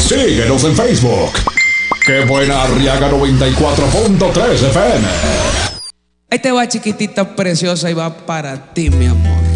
Síguenos en Facebook. ¡Qué buena Arriaga 94.3 FM! Ahí te va, chiquitita preciosa, y va para ti, mi amor.